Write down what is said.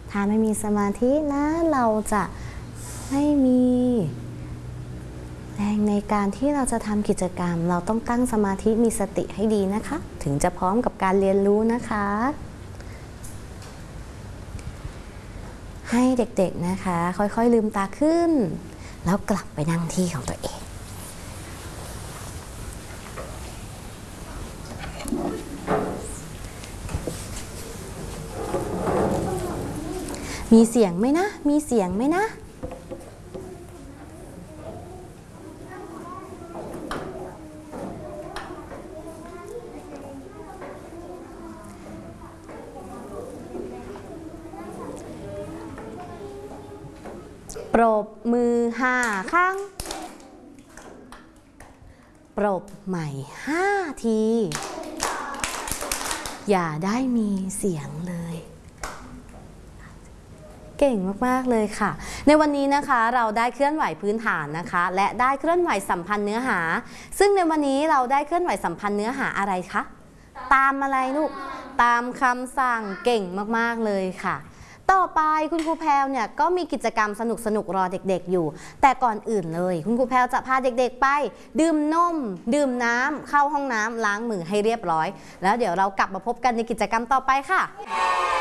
ถ้าไม่มีสมาธินะเราจะไม่มีแรงในการที่เราจะทำกิจกรรมเราต้องตั้งสมาธิมีสติให้ดีนะคะถึงจะพร้อมกับการเรียนรู้นะคะให้เด็กๆนะคะค่อยๆลืมตาขึ้นแล้วกลับไปนั่งที่ของตัวเองมีเสียงไหมนะมีเสียงไหมนะปรบมือ5 ครั้งปรบใหม่5 ทีอย่าได้มีเสียงเลยเก่งมากๆเลยค่ะในวันนี้นะคะเราได้เคลื่อนไหวพื้นฐานนะคะและได้เคลื่อนไหวสัมพันธ์เนื้อหาซึ่งในวันนี้เราได้เคลื่อนไหวสัมพันธ์เนื้อหาอะไรคะตามอะไรลูกตามคำสั่งเก่งมากๆเลยค่ะต่อไปคุณครูแพรวเนี่ยก็มีกิจกรรมสนุกๆรอเด็กๆอยู่แต่ก่อนอื่นเลยคุณครูแพรวจะพาเด็กๆไปดื่มนมดื่มน้ำเข้าห้องน้ำล้างมือให้เรียบร้อยแล้วเดี๋ยวเรากลับมาพบกันในกิจกรรมต่อไปค่ะ